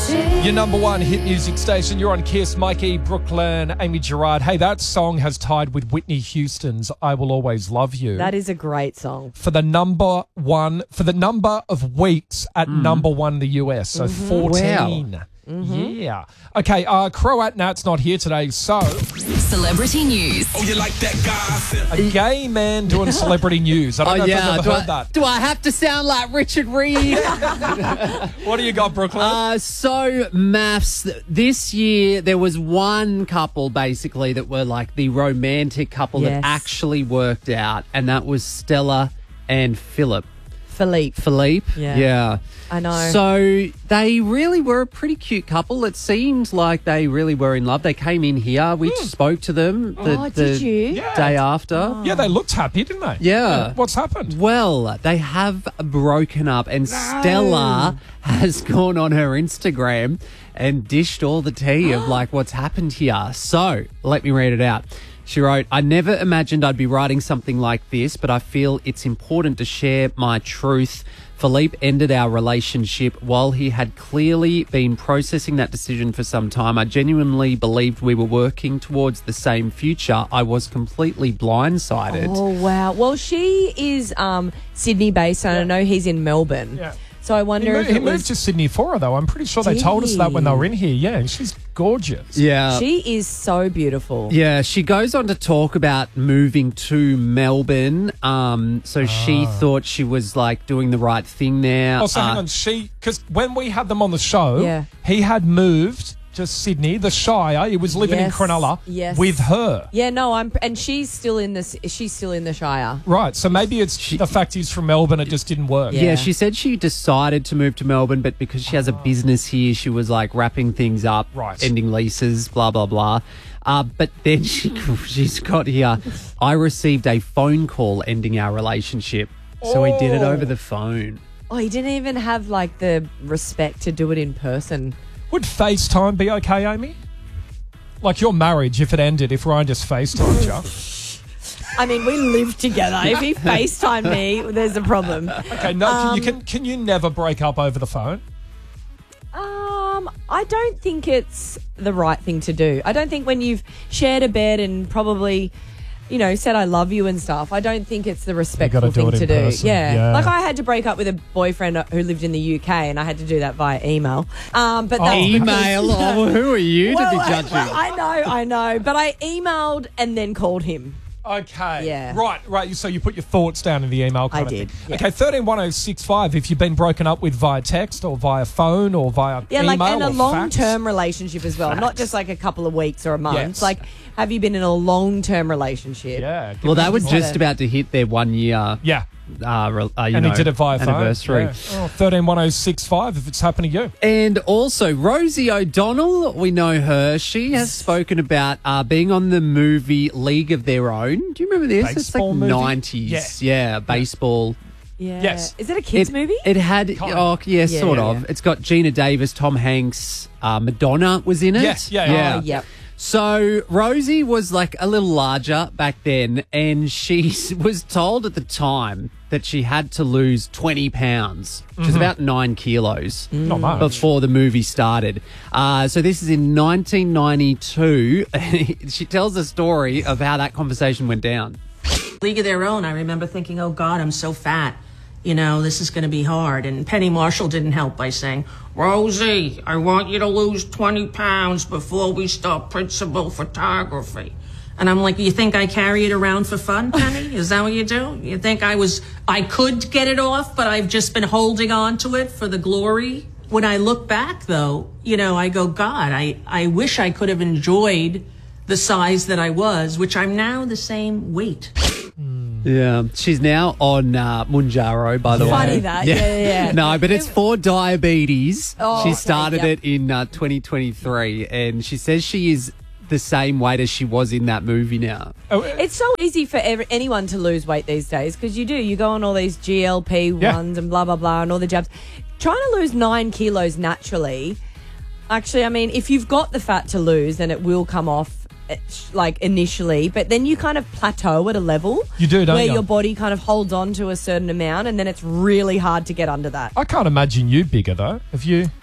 Your number one hit music station. You're on Kiss. Mikey, Brooklyn, Amy Gerard. Hey, that song has tied with Whitney Houston's I Will Always Love You. That is a great song. For the number of weeks at number one in the US. So 14. Wow. Yeah. Okay, Croat Nat's not here today, so... Celebrity news. Oh, you like that gossip? A gay man doing celebrity news. I don't know if I've ever heard that. Do I have to sound like Richard Reed? What do you got, Brooklyn? So, maths, this year there was one couple basically that were like the romantic couple that actually worked out, and that was Stella and Philip. Philippe. Yeah. I know. So they really were a pretty cute couple. It seemed like they really were in love. They came in here. We spoke to them the did you? day after. Yeah, they looked happy, didn't they? Yeah. What's happened? Well, they have broken up, and Stella has gone on her Instagram and dished all the tea of like what's happened here. So let me read it out. She wrote, I never imagined I'd be writing something like this, but I feel it's important to share my truth. Philippe ended our relationship while he had clearly been processing that decision for some time. I genuinely believed we were working towards the same future. I was completely blindsided. Oh, wow. Well, she is Sydney-based, and I know he's in Melbourne. Yeah. So I wonder if he moved to Sydney for her, though. I'm pretty sure they told us that when they were in here. Yeah, and she's gorgeous. Yeah. She is so beautiful. Yeah, she goes on to talk about moving to Melbourne. So she thought she was like doing the right thing there. Oh, so hang on. Because when we had them on the show, he had moved to Sydney, the Shire. He was living in Cronulla with her. Yeah, no, and she's still in this. She's still in the Shire. Right, so maybe it's the fact he's from Melbourne. It just didn't work. Yeah, she said she decided to move to Melbourne, but because she has a business here, she was like wrapping things up, ending leases, blah blah blah. But then she's got here. I received a phone call ending our relationship, so we did it over the phone. Oh, he didn't even have like the respect to do it in person. Would FaceTime be okay, Amy? Like your marriage, if it ended, if Ryan just FaceTimed you? I mean, we live together. If he FaceTimed me, there's a problem. Okay, no, can you never break up over the phone? I don't think it's the right thing to do. I don't think when you've shared a bed and probably, you know, said I love you and stuff, I don't think it's the respectful thing to do. Yeah. Like I had to break up with a boyfriend who lived in the UK, and I had to do that via email. But that's email? Because, who are you to be judging? I know. But I emailed and then called him. Okay. Yeah. Right. So you put your thoughts down in the email kind I did. Thing. Okay, 131065, if you've been broken up with via text or via phone or via email like in a or long-term relationship as well, not just like a couple of weeks or a month. Yes. Like, have you been in a long-term relationship? Yeah. Well, they were just about to hit their 1 year. Yeah. And he did it via anniversary. phone. Yeah. 131065 if it's happened to you. And also, Rosie O'Donnell, we know her. She has spoken about being on the movie League of Their Own. Do you remember this? Baseball it's like movie? 90s. Yeah, baseball. Yeah. Yes. Is it a kids movie? It had, sort of. Yeah. It's got Gina Davis, Tom Hanks, Madonna was in it. Yes, yeah. Oh, yep. So Rosie was like a little larger back then, and she was told at the time that she had to lose 20 pounds, which is about 9 kilos. Not much. Before the movie started. So this is in 1992. She tells a story of how that conversation went down. League of Their Own, I remember thinking, oh God, I'm so fat. You know, this is going to be hard. And Penny Marshall didn't help by saying, Rosie, I want you to lose 20 pounds before we start principal photography. And I'm like, you think I carry it around for fun, Penny? Is that what you do? You think I could get it off, but I've just been holding on to it for the glory? When I look back, though, you know, I go, God, I wish I could have enjoyed the size that I was, which I'm now the same weight. Yeah, she's now on Mounjaro, by the way. Funny that, yeah. No, but it's for diabetes. Oh, she okay, started it in 2023, and she says she is the same weight as she was in that movie now. It's so easy for anyone to lose weight these days because you go on all these GLP-1s and blah, blah, blah, and all the jabs. Trying to lose 9 kilos naturally, actually, I mean, if you've got the fat to lose, then it will come off like initially, but then you kind of plateau at a level. You do, don't where you? your body kind of holds on to a certain amount, and then it's really hard to get under that. I can't imagine you bigger, though. Have you...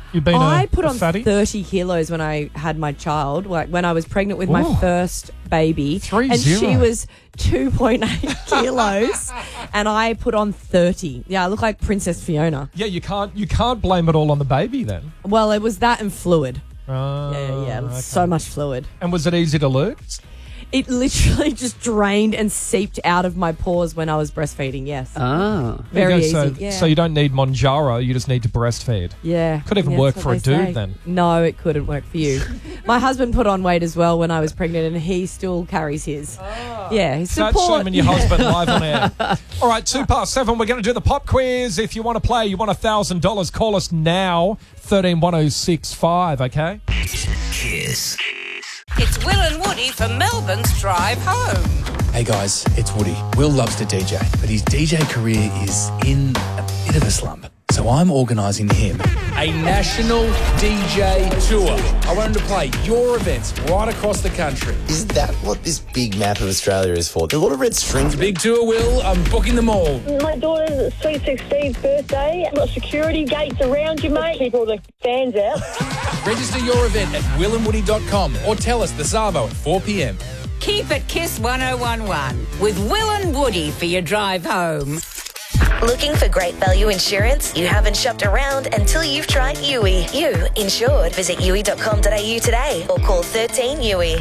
You've been I a put on fatty? 30 kilos when I had my child, like when I was pregnant with my first baby. 30. And she was 2.8 kilos and I put on 30. Yeah, I look like Princess Fiona. Yeah, you can't blame it all on the baby then. Well, it was that and fluid. Oh, Yeah, okay. so much fluid. And was it easy to lose? It literally just drained and seeped out of my pores when I was breastfeeding, yes. Ah. Very There you easy, go. yeah. So you don't need Monjaro, you just need to breastfeed. Yeah. Could even Yeah, work that's for a what they dude say. then. No, it couldn't work for you. My husband put on weight as well when I was pregnant and he still carries his. Yeah, his That's support. Slim and your husband live on air. All right, 7:02. We're going to do the pop quiz. If you want to play, you want $1,000, call us now, 131065, okay? Kiss. It's Will and Woody for Melbourne's Drive Home. Hey guys, it's Woody. Will loves to DJ, but his DJ career is in a bit of a slump. So I'm organising him a national DJ tour. I want him to play your events right across the country. Is that what this big map of Australia is for? There's a lot of red strings. Big tour, Will. I'm booking them all. My daughter's sweet 16th birthday. I've got security gates around you, mate. Keep all the fans out. Register your event at willandwoody.com or tell us the Savo at 4 p.m. Keep it Kiss 1011 with Will and Woody for your drive home. Looking for great value insurance? You haven't shopped around until you've tried Yui. You insured. Visit yui.com.au today or call 13 Yui.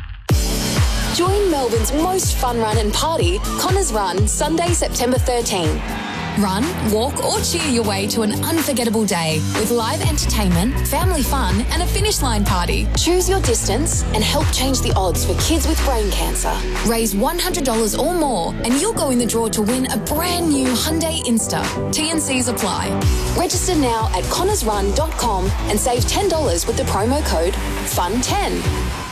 Join Melbourne's most fun run and party, Connors Run, Sunday, September 13. Run, walk or cheer your way to an unforgettable day with live entertainment, family fun and a finish line party. Choose your distance and help change the odds for kids with brain cancer. Raise $100 or more and you'll go in the draw to win a brand new Hyundai Insta. T&Cs apply. Register now at connorsrun.com and save $10 with the promo code FUN10.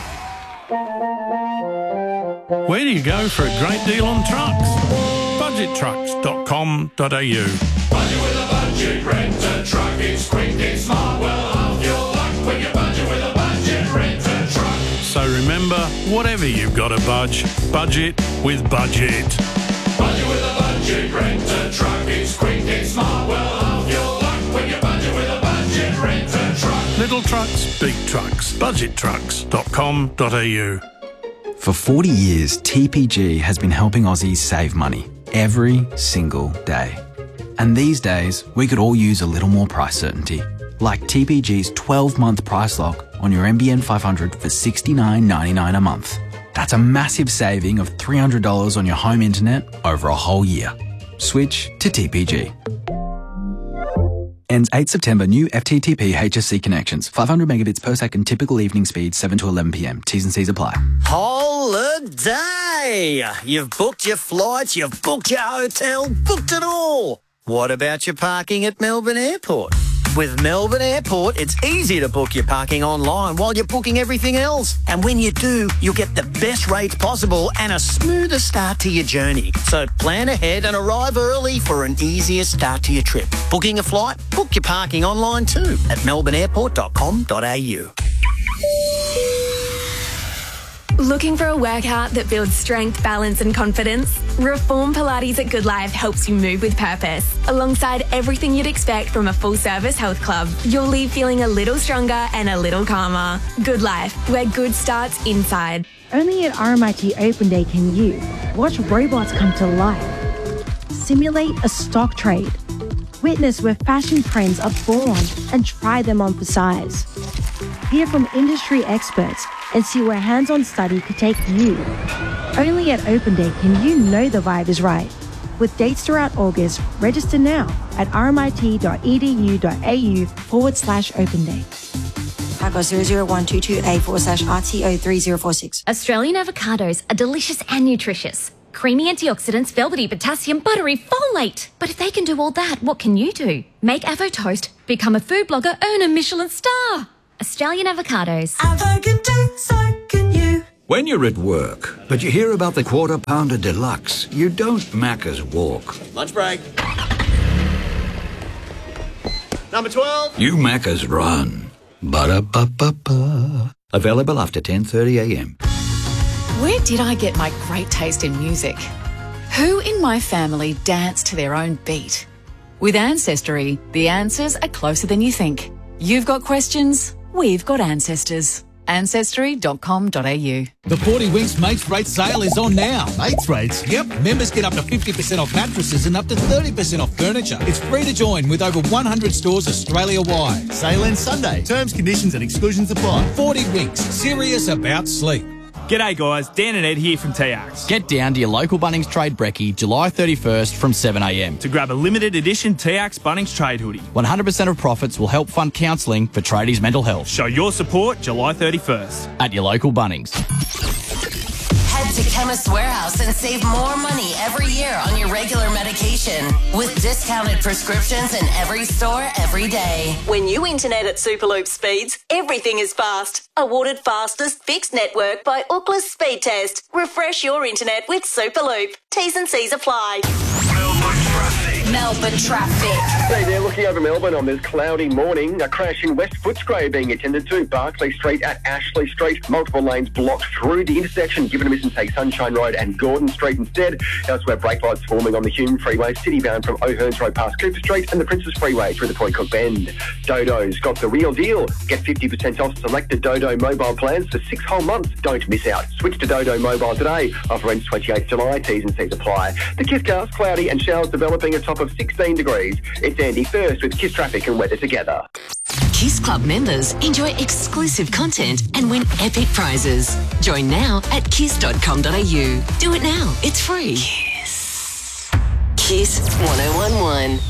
Where do you go for a great deal on trucks? Budgettrucks.com.au. Budget with a budget, rent a truck. It's quick, it's smart, well off your luck. When you budget with a budget, rent a truck. So remember, whatever you've got to budget with Budget. Budget with a budget, rent a truck. It's quick, it's smart, well off your luck. When you budget with a budget, rent a truck. Little trucks, big trucks. Budgettrucks.com.au. For 40 years, TPG has been helping Aussies save money every single day. And these days, we could all use a little more price certainty. Like TPG's 12-month price lock on your NBN 500 for $69.99 a month. That's a massive saving of $300 on your home internet over a whole year. Switch to TPG. Ends 8 September. New FTTP HSC connections. 500 megabits per second. Typical evening speed 7 to 11 p.m. T's and C's apply. Holiday! You've booked your flights, you've booked your hotel, booked it all. What about your parking at Melbourne Airport? With Melbourne Airport, it's easy to book your parking online while you're booking everything else. And when you do, you'll get the best rates possible and a smoother start to your journey. So plan ahead and arrive early for an easier start to your trip. Booking a flight? Book your parking online too at melbourneairport.com.au. Looking for a workout that builds strength, balance and confidence? Reform Pilates at Good Life helps you move with purpose. Alongside everything you'd expect from a full-service health club, you'll leave feeling a little stronger and a little calmer. Good Life, where good starts inside. Only at RMIT Open Day can you watch robots come to life, simulate a stock trade, witness where fashion trends are born and try them on for size, hear from industry experts and see where hands-on study could take you. Only at Open Day can you know the vibe is right. With dates throughout August, register now at rmit.edu.au/Open Day. ACO 00122A/RTO3046. Australian avocados are delicious and nutritious. Creamy antioxidants, velvety potassium, buttery folate. But if they can do all that, what can you do? Make Avo Toast, become a food blogger, earn a Michelin star. Australian avocados. Avo can do, so can you. When you're at work, but you hear about the Quarter Pounder Deluxe, you don't Macca's walk. Lunch break. Number 12. You Macca's run. Ba-da-ba-ba-ba. Available after 10:30 a.m. Where did I get my great taste in music? Who in my family danced to their own beat? With Ancestry, the answers are closer than you think. You've got questions, we've got ancestors. Ancestry.com.au. The 40 Winks Mates Rate sale is on now. Mates Rates? Yep. Members get up to 50% off mattresses and up to 30% off furniture. It's free to join with over 100 stores Australia-wide. Sale ends Sunday. Terms, conditions and exclusions apply. 40 Winks. Serious about sleep. G'day guys, Dan and Ed here from TX. Get down to your local Bunnings Trade Brekkie July 31st from 7am to grab a limited edition TX Bunnings Trade hoodie. 100% of profits will help fund counselling for tradies' mental health. Show your support July 31st. At your local Bunnings. Head to Chemist Warehouse and save more money every year on your regular medication with discounted prescriptions in every store every day. When you internet at Superloop speeds, everything is fast. Awarded fastest fixed network by Ookla Speed Test. Refresh your internet with Superloop. T's and C's apply. Melbourne traffic. Hey there, looking over Melbourne on this cloudy morning. A crash in West Footscray being attended to. Barclay Street at Ashley Street. Multiple lanes blocked through the intersection. Given a miss and take Sunshine Road and Gordon Street instead. Elsewhere, brake lights forming on the Hume Freeway. City bound from O'Hearns Road past Cooper Street and the Princess Freeway through the Point Cook Bend. Dodo's got the real deal. Get 50% off selected Dodo mobile plans for 6 whole months. Don't miss out. Switch to Dodo mobile today. Offer ends 28th July. T's and C's apply. The Kisscast, cloudy and showers developing a top of 16 degrees. It's Andy first with Kiss Traffic and weather together. Kiss Club members enjoy exclusive content and win epic prizes. Join now at kiss.com.au. Do it now. It's free. Kiss. Kiss 1011.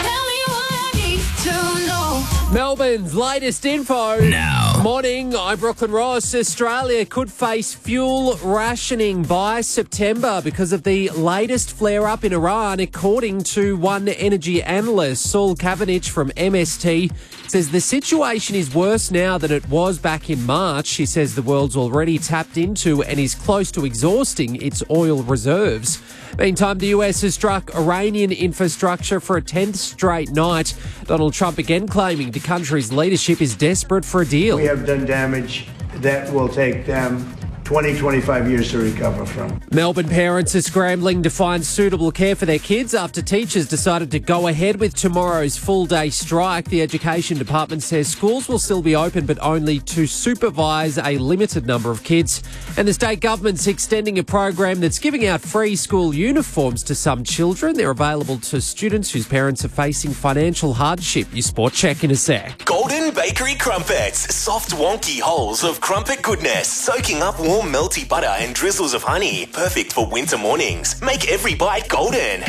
Melbourne's latest info. Now. Morning, I'm Brooklyn Ross. Australia could face fuel rationing by September because of the latest flare-up in Iran, according to one energy analyst. Saul Kavanagh from MST says the situation is worse now than it was back in March. He says the world's already tapped into and is close to exhausting its oil reserves. Meantime, the US has struck Iranian infrastructure for a 10th straight night. Donald Trump again claiming the country's leadership is desperate for a deal. We have done damage that will take them 20, 25 years to recover from. Melbourne parents are scrambling to find suitable care for their kids after teachers decided to go ahead with tomorrow's full-day strike. The Education Department says schools will still be open, but only to supervise a limited number of kids. And the state government's extending a program that's giving out free school uniforms to some children. They're available to students whose parents are facing financial hardship. Your sport check in a sec. Golden Bakery Crumpets. Soft, wonky holes of crumpet goodness, soaking up warm, melty butter and drizzles of honey. Perfect for winter mornings. Make every bite golden.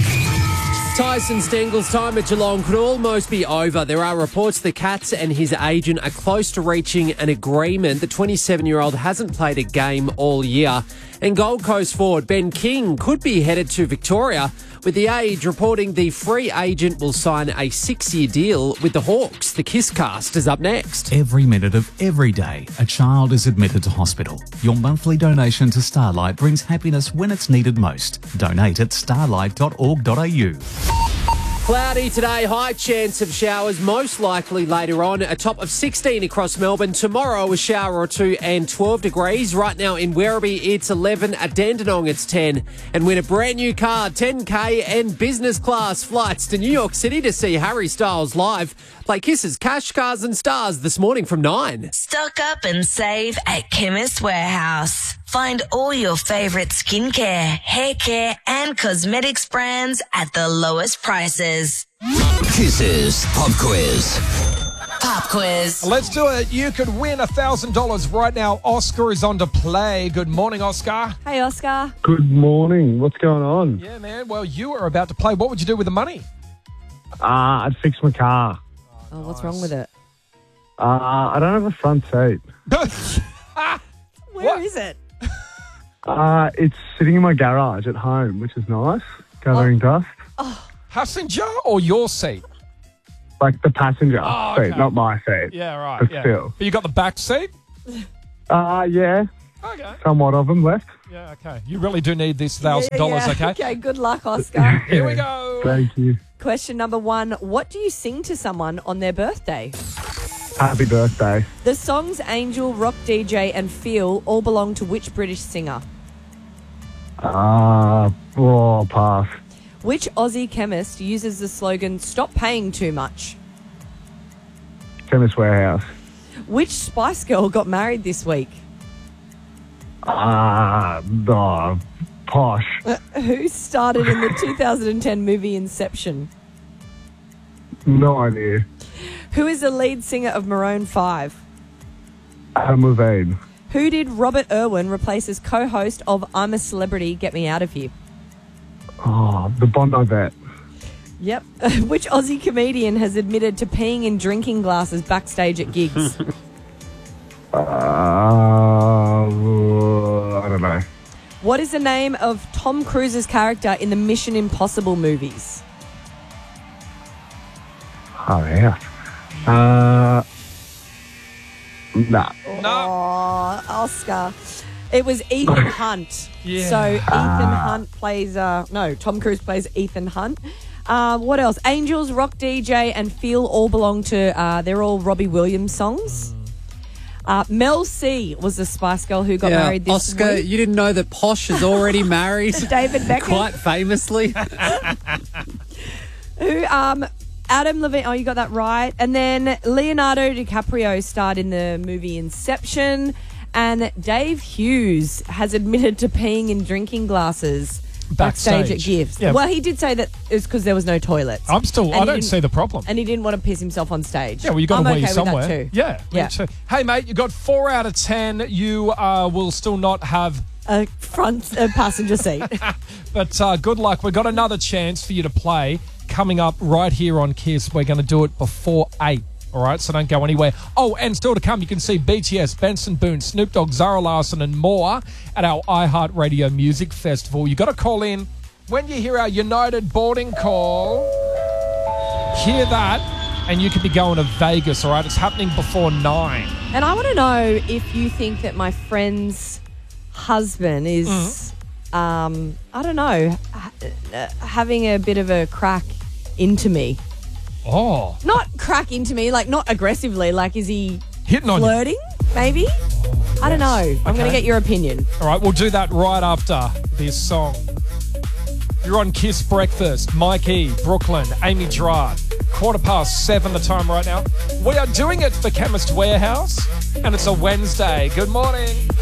Tyson Stengel's time at Geelong could almost be over. There are reports the Cats and his agent are close to reaching an agreement. The 27-year-old hasn't played a game all year. And Gold Coast forward Ben King could be headed to Victoria, with The Age reporting the free agent will sign a 6-year deal with the Hawks. The Kisscast is up next. Every minute of every day, a child is admitted to hospital. Your monthly donation to Starlight brings happiness when it's needed most. Donate at starlight.org.au. Cloudy today, high chance of showers, most likely later on. A top of 16 across Melbourne. Tomorrow, a shower or two and 12 degrees. Right now in Werribee, it's 11. At Dandenong, it's 10. And win a brand new car, 10K and business class flights to New York City to see Harry Styles live. Play Kiss's Cash, Cars and Stars this morning from 9. Stock up and save at Chemist Warehouse. Find all your favourite skincare, hair care and cosmetics brands at the lowest prices. Kiss's Pop Quiz. Pop quiz. Let's do it. You could win $1,000 right now. Oscar is on to play. Good morning, Oscar. Hey, Oscar. Good morning. What's going on? Yeah, man. Well, you are about to play. What would you do with the money? I'd fix my car. Oh, what's wrong with it? I don't have a front seat. Where is it? It's sitting in my garage at home, which is nice, gathering dust. Passenger or your seat? Like the passenger okay. seat, not my seat. Yeah, right. But yeah. still. But you got the back seat? Yeah. Okay. Somewhat of them left. Yeah, okay. You really do need this $1,000, okay? Okay, good luck, Oscar. Here we go. Thank you. Question number 1. What do you sing to someone on their birthday? Happy birthday. The songs Angel, Rock DJ and Feel all belong to which British singer? Pass. Which Aussie chemist uses the slogan, "Stop paying too much"? Chemist Warehouse. Which Spice Girl got married this week? Posh. Who started in the 2010 movie Inception? No idea. Who is the lead singer of Maroon 5? Adam Levine. Who did Robert Irwin replace as co-host of I'm a Celebrity, Get Me Out of Here? The Bondi Vet. Yep. Which Aussie comedian has admitted to peeing in drinking glasses backstage at gigs? I don't know. What is the name of Tom Cruise's character in the Mission Impossible movies? Oh, yeah. Nah. Oh, Oscar. It was Ethan Hunt. Yeah. So Ethan Hunt plays... Tom Cruise plays Ethan Hunt. What else? Angels, Rock DJ, and Feel all belong to... they're all Robbie Williams songs. Mel C was the Spice Girl who got married this Oscar, week. you didn't know that Posh is already married? David Beckham. Quite famously. Who... Adam Levine, you got that right. And then Leonardo DiCaprio starred in the movie Inception. And Dave Hughes has admitted to peeing in drinking glasses backstage at gigs. Yeah. Well, he did say that it was because there was no toilets. I don't see the problem. And he didn't want to piss himself on stage. Yeah, well, you got to I'm wee okay somewhere. With that too. Yeah. Yeah. Hey, mate, you got 4 out of 10. You will still not have a passenger seat. But good luck. We've got another chance for you to play coming up right here on Kiss. We're going to do it before 8. All right, so don't go anywhere. Oh, and still to come, you can see BTS, Benson Boone, Snoop Dogg, Zara Larsson and more at our iHeartRadio Music Festival. You got to call in when you hear our United boarding call. Hear that, and you could be going to Vegas, all right? It's happening before 9. And I want to know if you think that my friend's husband is, I don't know, having a bit of a crack into me. Oh. Not crack into me, like not aggressively. Like, is he hitting on flirting? Maybe? I don't know. I'm going to get your opinion. All right, we'll do that right after this song. You're on Kiss Breakfast. Mike E, Brooklyn, Amy Gerard. 7:15 the time right now. We are doing it for Chemist Warehouse, and it's a Wednesday. Good morning.